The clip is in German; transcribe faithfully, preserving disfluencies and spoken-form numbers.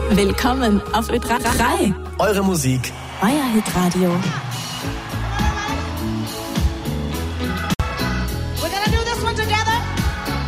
Willkommen auf Ö drei. Eure Musik. Euer Hitradio.